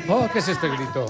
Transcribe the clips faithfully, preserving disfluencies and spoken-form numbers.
Oh, ¿qué es este grito?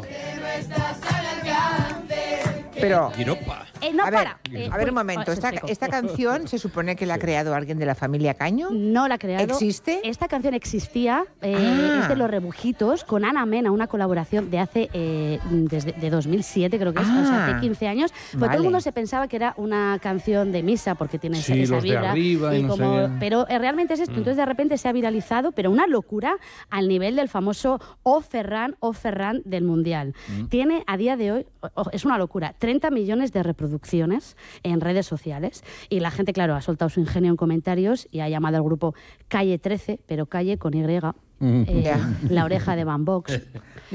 Pero... Eh, no, a ver, para. Eh, a ver un uy, momento, oh, esta, se esta canción se supone que la ha creado alguien de la familia Caño. No la ha creado. ¿Existe? Esta canción existía, eh, Ah. es de Los Rebujitos, con Ana Mena, una colaboración de hace, eh, desde de dos mil siete creo que es, Ah. o sea, hace quince años. Pues Vale. todo el mundo se pensaba que era una canción de misa, porque tiene Sí, esa los de vibra. arriba y no sé qué. Pero eh, realmente es esto, Mm. entonces de repente se ha viralizado, pero una locura al nivel del famoso O Ferran, O Ferran del Mundial. Mm. Tiene a día de hoy, oh, es una locura, treinta millones de reproducciones en redes sociales, y la gente, claro, ha soltado su ingenio en comentarios y ha llamado al grupo Calle trece, pero Calle con Y, eh, Ya. La Oreja de Van Vox, eh,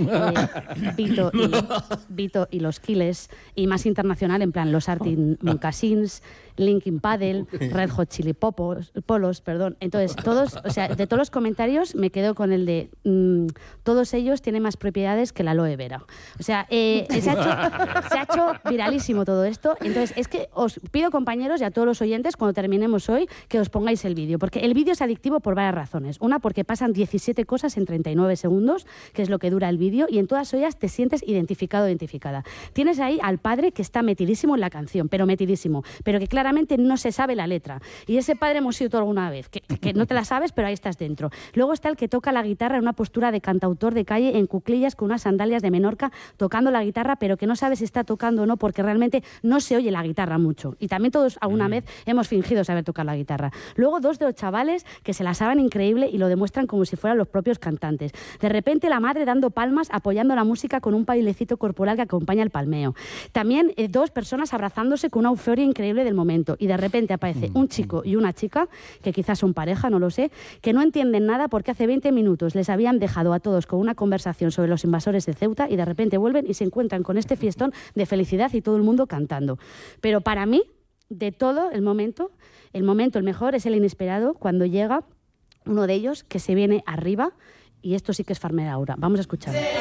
Vito, y, Vito y los Kiles, y más internacional, en plan los Arctic Monkeys, Linkin Paddle, Red Hot Chili Popos, Polos, perdón. Entonces, todos, o sea, de todos los comentarios me quedo con el de mmm, todos ellos tienen más propiedades que la aloe vera. O sea, eh, se, ha hecho, se ha hecho viralísimo todo esto. Entonces, es que os pido, compañeros, y a todos los oyentes, cuando terminemos hoy, que os pongáis el vídeo, porque el vídeo es adictivo por varias razones. Una, porque pasan diecisiete cosas en treinta y nueve segundos, que es lo que dura el vídeo, y en todas ellas te sientes identificado o identificada. Tienes ahí al padre que está metidísimo en la canción, pero metidísimo, pero que claramente no se sabe la letra. Y ese padre hemos sido tú alguna vez, que, que no te la sabes, pero ahí estás dentro. Luego está el que toca la guitarra en una postura de cantautor de calle, en cuclillas, con unas sandalias de Menorca, tocando la guitarra, pero que no sabe si está tocando o no, porque realmente no se oye la guitarra mucho. Y también todos alguna mm. vez hemos fingido saber tocar la guitarra. Luego dos de los chavales que se la saben increíble y lo demuestran como si fueran los propios cantantes. De repente la madre dando palmas, apoyando la música con un bailecito corporal que acompaña el palmeo. También eh, dos personas abrazándose con una euforia increíble del momento. Y de repente aparece un chico y una chica, que quizás son pareja, no lo sé, que no entienden nada porque hace veinte minutos les habían dejado a todos con una conversación sobre los invasores de Ceuta, y de repente vuelven y se encuentran con este fiestón de felicidad y todo el mundo cantando. Pero para mí, de todo el momento, el momento, el mejor, es el inesperado, cuando llega uno de ellos que se viene arriba, y esto sí que es Farmer Aura. Vamos a escuchar. Señor.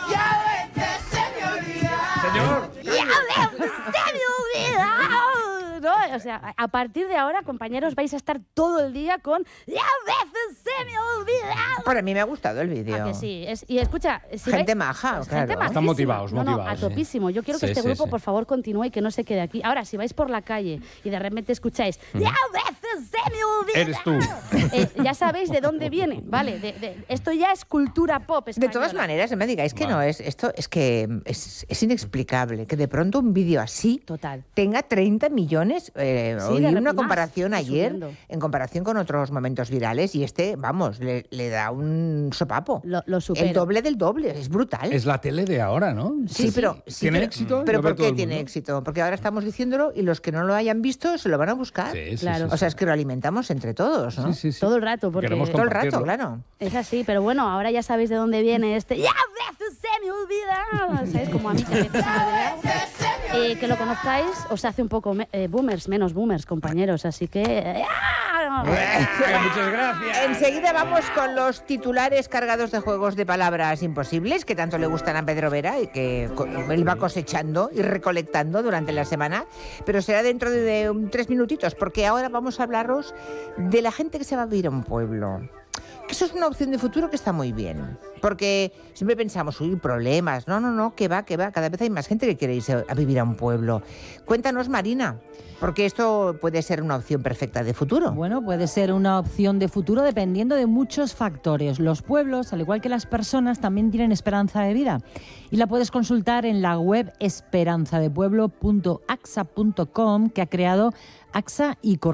¡Ya ves, se me olvida! ¿No? O sea, a partir de ahora, compañeros, vais a estar todo el día con ¡ya veces se me olvida! Para mí me ha gustado el vídeo. ¿A que sí? Es, y escucha... Si gente vais, maja, pues, claro. Gente Están motivados, no, motivados. No, a topísimo. Yo quiero que sí, este sí, grupo, sí. por favor, continúe y que no se quede aquí. Ahora, si vais por la calle y de repente escucháis Mm. ¡ya veces se me olvida! Eres tú. Eh, ya sabéis de dónde viene, ¿vale? De, de, esto ya es cultura pop española. De todas maneras, no me digáis que Vale. no es esto, es que es, es inexplicable que de pronto un vídeo así Total. tenga treinta millones. Eh, Sí, oí de una repente comparación más, ayer subiendo. en comparación con otros momentos virales, y este, vamos, le, le da un sopapo. Lo, lo supero. El doble del doble, es brutal. Es la tele de ahora, ¿no? Sí, pero sí, ¿Tiene pero- éxito? ¿Pero Lo ve por todo qué el tiene mundo. éxito? Porque ahora estamos diciéndolo y los que no lo hayan visto se lo van a buscar. Sí, sí, Claro. sí, O sea, es que lo alimentamos entre todos, ¿no? sí, sí, sí. Todo el rato, porque... Queremos Todo el rato, compartirlo. claro. Es así, pero bueno, ahora ya sabéis de dónde viene este... ¡Ya veces se me olvida! ¿Sabes? Como a mí que a veces se me olvida. Eh, que lo conozcáis os hace un poco me- eh, boomers, menos boomers, compañeros. Así que... eh, ¡ah! Venga, muchas gracias. Enseguida vamos con los titulares cargados de juegos de palabras imposibles que tanto le gustan a Pedro Vera y que co- él va cosechando y recolectando durante la semana, pero será dentro de, de un- tres minutitos, porque ahora vamos a hablaros de la gente que se va a vivir a un pueblo. Que eso es una opción de futuro que está muy bien, porque siempre pensamos, uy, problemas. No, no, no, que va, que va. Cada vez hay más gente que quiere irse a vivir a un pueblo. Cuéntanos, Marina, porque esto puede ser una opción perfecta de futuro. Bueno, puede ser una opción de futuro dependiendo de muchos factores. Los pueblos, al igual que las personas, también tienen esperanza de vida. Y la puedes consultar en la web esperanza de pueblo punto axa punto com, que ha creado AXA y Corre.